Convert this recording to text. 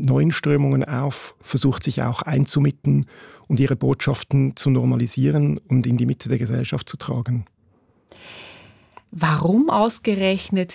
neuen Strömungen auf, versucht sich auch einzumitten und ihre Botschaften zu normalisieren und in die Mitte der Gesellschaft zu tragen. Warum ausgerechnet